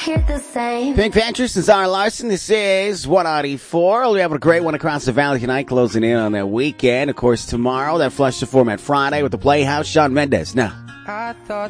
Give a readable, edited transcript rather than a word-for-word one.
hear the same. Pink Panthers and Zara Larson. This is 194. We're having a great one across the valley tonight, closing in on that weekend. Of course, tomorrow, that Flush the Format Friday with the Playhouse, Shawn Mendes. Now, I thought